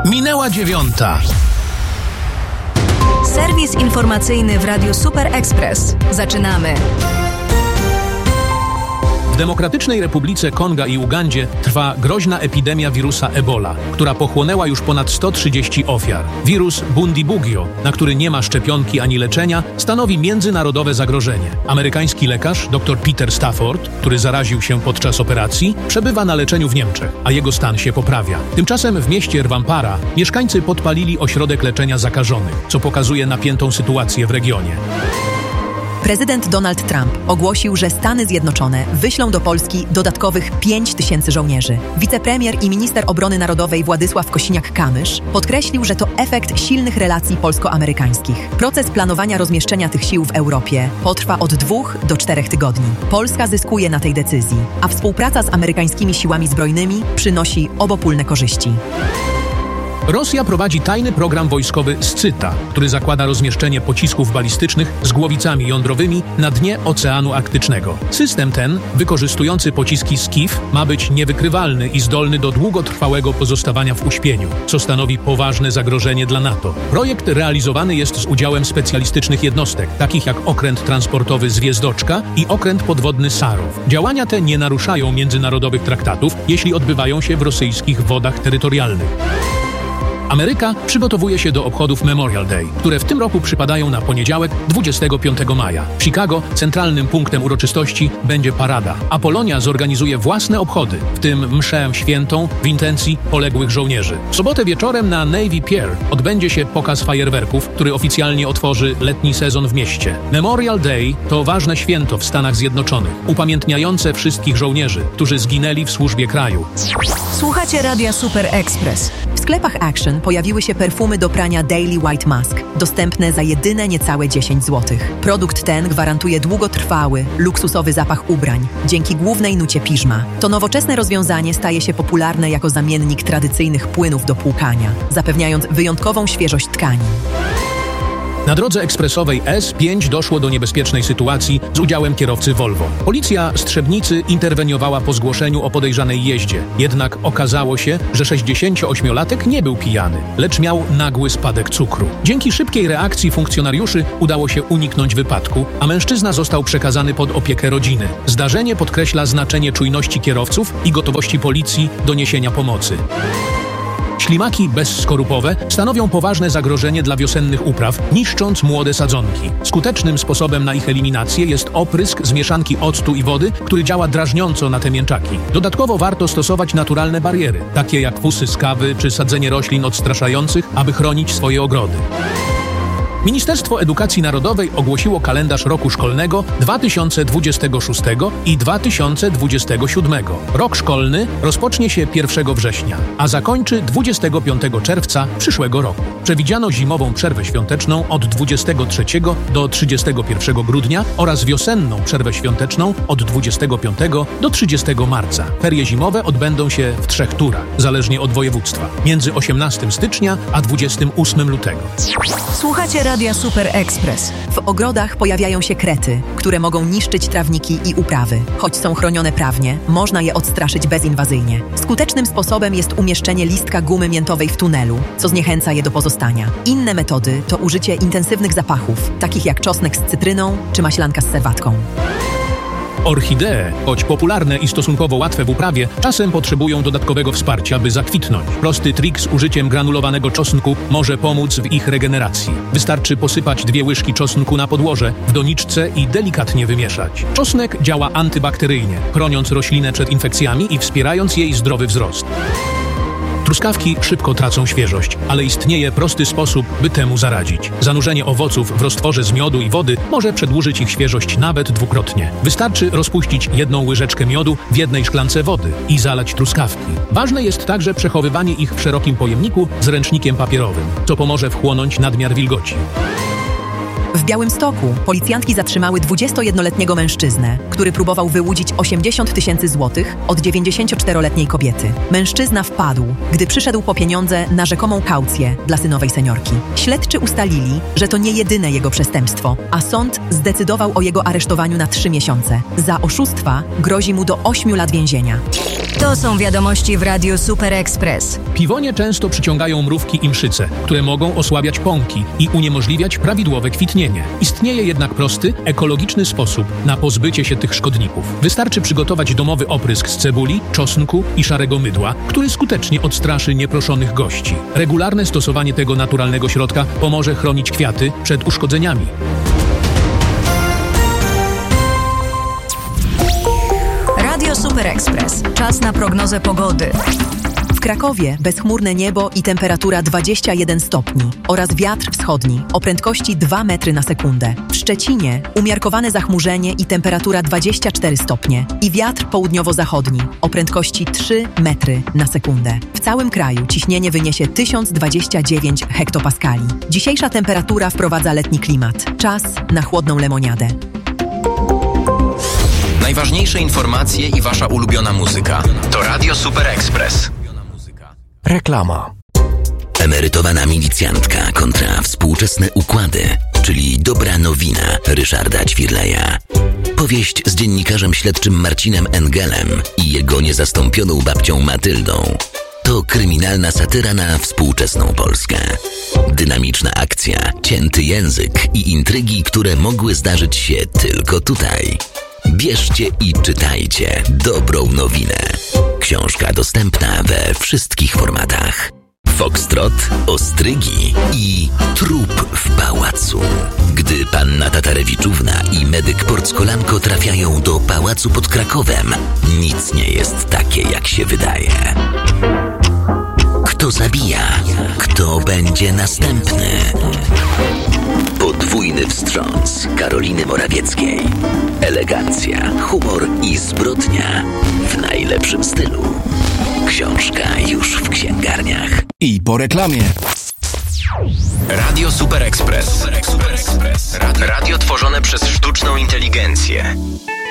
Minęła 9:00. Serwis informacyjny w Radiu Super Express. Zaczynamy. W Demokratycznej Republice Konga i Ugandzie trwa groźna epidemia wirusa Ebola, która pochłonęła już ponad 130 ofiar. Wirus Bundibugyo, na który nie ma szczepionki ani leczenia, stanowi międzynarodowe zagrożenie. Amerykański lekarz dr Peter Stafford, który zaraził się podczas operacji, przebywa na leczeniu w Niemczech, a jego stan się poprawia. Tymczasem w mieście Rwampara mieszkańcy podpalili ośrodek leczenia zakażonych, co pokazuje napiętą sytuację w regionie. Prezydent Donald Trump ogłosił, że Stany Zjednoczone wyślą do Polski dodatkowych 5000 żołnierzy. Wicepremier i minister obrony narodowej Władysław Kosiniak-Kamysz podkreślił, że to efekt silnych relacji polsko-amerykańskich. Proces planowania rozmieszczenia tych sił w Europie potrwa od 2 do 4 tygodni. Polska zyskuje na tej decyzji, a współpraca z amerykańskimi siłami zbrojnymi przynosi obopólne korzyści. Rosja prowadzi tajny program wojskowy Scyta, który zakłada rozmieszczenie pocisków balistycznych z głowicami jądrowymi na dnie Oceanu Arktycznego. System ten, wykorzystujący pociski Skif, ma być niewykrywalny i zdolny do długotrwałego pozostawania w uśpieniu, co stanowi poważne zagrożenie dla NATO. Projekt realizowany jest z udziałem specjalistycznych jednostek, takich jak okręt transportowy Zwiezdoczka i okręt podwodny Sarow. Działania te nie naruszają międzynarodowych traktatów, jeśli odbywają się w rosyjskich wodach terytorialnych. Ameryka przygotowuje się do obchodów Memorial Day, które w tym roku przypadają na poniedziałek 25 maja. W Chicago centralnym punktem uroczystości będzie parada, a Polonia zorganizuje własne obchody, w tym mszę świętą w intencji poległych żołnierzy. W sobotę wieczorem na Navy Pier odbędzie się pokaz fajerwerków, który oficjalnie otworzy letni sezon w mieście. Memorial Day to ważne święto w Stanach Zjednoczonych, upamiętniające wszystkich żołnierzy, którzy zginęli w służbie kraju. Słuchacie Radia Super Express. W sklepach Action pojawiły się perfumy do prania Daily White Mask, dostępne za jedyne niecałe 10 zł. Produkt ten gwarantuje długotrwały, luksusowy zapach ubrań, dzięki głównej nucie piżma. To nowoczesne rozwiązanie staje się popularne jako zamiennik tradycyjnych płynów do płukania, zapewniając wyjątkową świeżość tkanin. Na drodze ekspresowej S5 doszło do niebezpiecznej sytuacji z udziałem kierowcy Volvo. Policja Strzebnicy interweniowała po zgłoszeniu o podejrzanej jeździe. Jednak okazało się, że 68-latek nie był pijany, lecz miał nagły spadek cukru. Dzięki szybkiej reakcji funkcjonariuszy udało się uniknąć wypadku, a mężczyzna został przekazany pod opiekę rodziny. Zdarzenie podkreśla znaczenie czujności kierowców i gotowości policji do niesienia pomocy. Ślimaki bezskorupowe stanowią poważne zagrożenie dla wiosennych upraw, niszcząc młode sadzonki. Skutecznym sposobem na ich eliminację jest oprysk z mieszanki octu i wody, który działa drażniąco na te mięczaki. Dodatkowo warto stosować naturalne bariery, takie jak fusy z kawy czy sadzenie roślin odstraszających, aby chronić swoje ogrody. Ministerstwo Edukacji Narodowej ogłosiło kalendarz roku szkolnego 2026 i 2027. Rok szkolny rozpocznie się 1 września, a zakończy 25 czerwca przyszłego roku. Przewidziano zimową przerwę świąteczną od 23 do 31 grudnia oraz wiosenną przerwę świąteczną od 25 do 30 marca. Ferie zimowe odbędą się w 3 turach, zależnie od województwa, między 18 stycznia a 28 lutego. Słuchacie Radia Super Express. W ogrodach pojawiają się krety, które mogą niszczyć trawniki i uprawy. Choć są chronione prawnie, można je odstraszyć bezinwazyjnie. Skutecznym sposobem jest umieszczenie listka gumy miętowej w tunelu, co zniechęca je do pozostania. Inne metody to użycie intensywnych zapachów, takich jak czosnek z cytryną czy maślanka z serwatką. Orchidee, choć popularne i stosunkowo łatwe w uprawie, czasem potrzebują dodatkowego wsparcia, by zakwitnąć. Prosty trik z użyciem granulowanego czosnku może pomóc w ich regeneracji. Wystarczy posypać 2 łyżki czosnku na podłoże w doniczce i delikatnie wymieszać. Czosnek działa antybakteryjnie, chroniąc roślinę przed infekcjami i wspierając jej zdrowy wzrost. Truskawki szybko tracą świeżość, ale istnieje prosty sposób, by temu zaradzić. Zanurzenie owoców w roztworze z miodu i wody może przedłużyć ich świeżość nawet 2-krotnie. Wystarczy rozpuścić 1 łyżeczkę miodu w 1 szklance wody i zalać truskawki. Ważne jest także przechowywanie ich w szerokim pojemniku z ręcznikiem papierowym, co pomoże wchłonąć nadmiar wilgoci. W Białymstoku policjantki zatrzymały 21-letniego mężczyznę, który próbował wyłudzić 80 000 złotych od 94-letniej kobiety. Mężczyzna wpadł, gdy przyszedł po pieniądze na rzekomą kaucję dla synowej seniorki. Śledczy ustalili, że to nie jedyne jego przestępstwo, a sąd zdecydował o jego aresztowaniu na 3 miesiące. Za oszustwa grozi mu do 8 lat więzienia. To są wiadomości w Radiu Super Express. Piwonie często przyciągają mrówki i mszyce, które mogą osłabiać pąki i uniemożliwiać prawidłowe kwitnienie. Istnieje jednak prosty, ekologiczny sposób na pozbycie się tych szkodników. Wystarczy przygotować domowy oprysk z cebuli, czosnku i szarego mydła, który skutecznie odstraszy nieproszonych gości. Regularne stosowanie tego naturalnego środka pomoże chronić kwiaty przed uszkodzeniami. Radio Super Express. Czas na prognozę pogody. W Krakowie bezchmurne niebo i temperatura 21 stopni oraz wiatr wschodni o prędkości 2 metry na sekundę. W Szczecinie umiarkowane zachmurzenie i temperatura 24 stopnie i wiatr południowo-zachodni o prędkości 3 metry na sekundę. W całym kraju ciśnienie wyniesie 1029 hektopaskali. Dzisiejsza temperatura wprowadza letni klimat. Czas na chłodną lemoniadę. Najważniejsze informacje i wasza ulubiona muzyka to Radio Super Express. Reklama. Emerytowana milicjantka kontra współczesne układy, czyli dobra nowina Ryszarda Ćwirleja. Powieść z dziennikarzem śledczym Marcinem Engelem i jego niezastąpioną babcią Matyldą. To kryminalna satyra na współczesną Polskę. Dynamiczna akcja, cięty język i intrygi, które mogły zdarzyć się tylko tutaj. Bierzcie i czytajcie dobrą nowinę. Książka dostępna we wszystkich formatach. Foxtrot, ostrygi i trup w pałacu. Gdy panna Tatarewiczówna i medyk Porckolanko trafiają do pałacu pod Krakowem, nic nie jest takie, jak się wydaje. Kto zabija? Kto będzie następny? Podwójny wstrząs Karoliny Morawieckiej. Elegancja, humor i zbrodnia w najlepszym stylu. Książka już w księgarniach. I po reklamie. Radio Super Express. Radio tworzone przez sztuczną inteligencję.